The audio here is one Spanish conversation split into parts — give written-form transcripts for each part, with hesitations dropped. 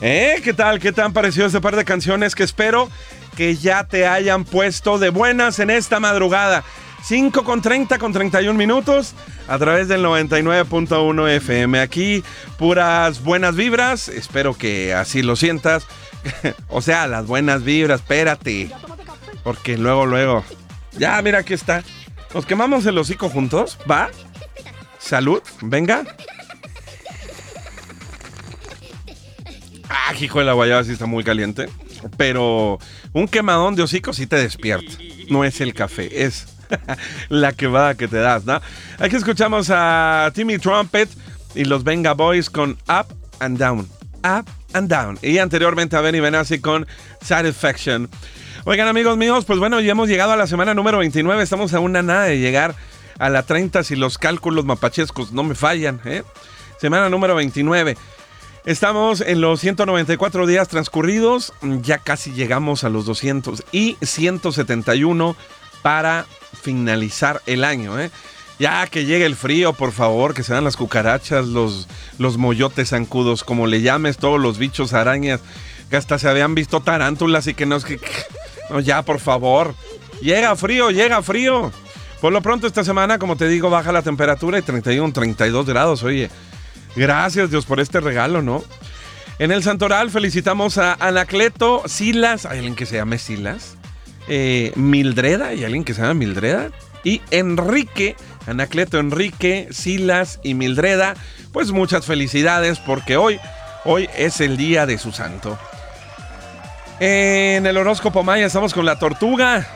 ¿Qué tal? ¿Qué te han parecido este par de canciones que espero que ya te hayan puesto de buenas en esta madrugada? 5:30 con 31 minutos a través del 99.1 FM. Aquí puras buenas vibras, espero que así lo sientas. O sea, las buenas vibras, espérate. Porque luego. Ya, mira, aquí está. Nos quemamos el hocico juntos, ¿va? Salud, venga. Hijo de la guayaba, sí está muy caliente. Pero un quemadón de hocico sí te despierta. No es el café, es la quemada que te das, ¿no? Aquí escuchamos a Timmy Trumpet y los Venga Boys con Up and Down. Up and Down. Y anteriormente a Benny Benassi con Satisfaction. Oigan, amigos míos, pues bueno, ya hemos llegado a la semana número 29. Estamos a una nada de llegar a la 30 si los cálculos mapachescos no me fallan, ¿eh? Semana número 29. Estamos en los 194 días transcurridos, ya casi llegamos a los 200 y 171 para finalizar el año, ¿eh? Ya que llegue el frío, por favor, que se dan las cucarachas, los moyotes zancudos, como le llames, todos los bichos, arañas, que hasta se habían visto tarántulas y que no es que... No, ya, por favor. Llega frío. Por lo pronto esta semana, como te digo, baja la temperatura y 31, 32 grados, oye. Gracias, Dios, por este regalo, ¿no? En el Santoral felicitamos a Anacleto, Silas, hay alguien que se llame Silas, Mildreda, hay alguien que se llama Mildreda, y Enrique, Anacleto, Enrique, Silas y Mildreda. Pues muchas felicidades porque hoy es el día de su santo. En el horóscopo maya estamos con la tortuga.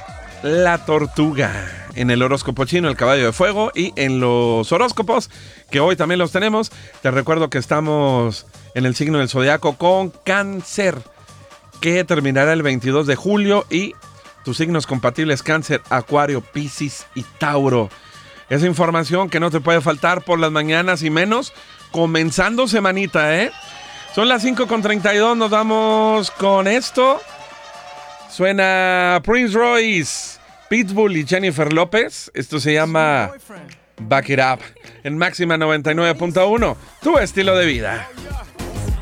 En el horóscopo chino, el caballo de fuego. Y en los horóscopos, que hoy también los tenemos, te recuerdo que estamos en el signo del zodiaco con Cáncer, que terminará el 22 de julio. Y tus signos compatibles: Cáncer, Acuario, Piscis y Tauro. Esa información que no te puede faltar por las mañanas y menos comenzando semanita, ¿eh? Son las 5:32, nos vamos con esto. Suena Prince Royce, Pitbull y Jennifer López. Esto se llama Back It Up. En Máxima 99.1, tu estilo de vida.